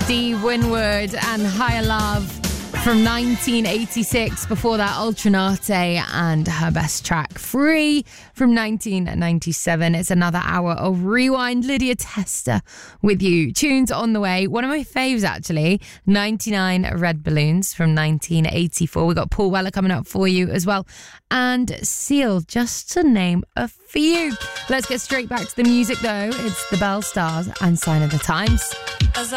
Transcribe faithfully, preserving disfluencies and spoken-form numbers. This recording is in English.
Steve Winwood and Higher Love from nineteen eighty-six. Before that, Ultranate and her best track, Free, from nineteen ninety-seven. It's another hour of Rewind. Lydia Tester with you. Tunes on the way. One of my faves, actually, ninety-nine Red Balloons from nineteen eighty-four. We've got Paul Weller coming up for you as well. And Seal, just to name a few. Let's get straight back to the music, though. It's the Bell Stars and Sign of the Times. As